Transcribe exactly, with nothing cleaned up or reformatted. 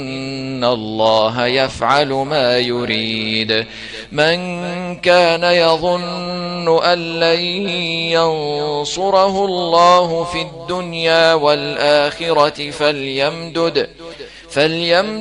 إن الله يفعل ما يريد. من كان يظن أن لن ينصره الله في الدنيا والآخرة فليمدد فليمدد